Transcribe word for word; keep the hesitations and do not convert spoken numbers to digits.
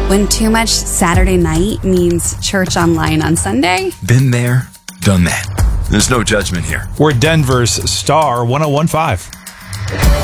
When too much Saturday night means church online on Sunday. Been there, done that. There's no judgment here. We're Denver's Star one oh one point five.